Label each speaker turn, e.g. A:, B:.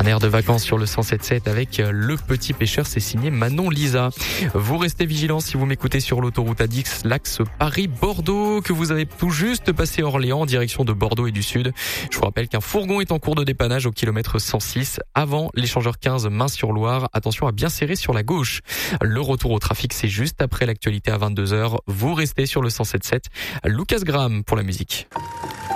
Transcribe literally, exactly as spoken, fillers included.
A: air de vacances sur le cent sept sept avec Le Petit Pêcheur, c'est signé Manon Lisa. Vous restez vigilants si vous m'écoutez sur l'autoroute A dix, l'axe Paris-Bordeaux, que vous avez tout juste passé Orléans en direction de Bordeaux et du Sud. Je vous rappelle qu'un fourgon est en cours de dépannage au kilomètre cent six avant l'échangeur quinze Main-sur-Loire. Attention à bien serrer sur la gauche. Le retour au trafic, c'est juste après l'actualité à vingt-deux heures. Vous restez sur le cent sept sept. Lucas Graham pour la musique.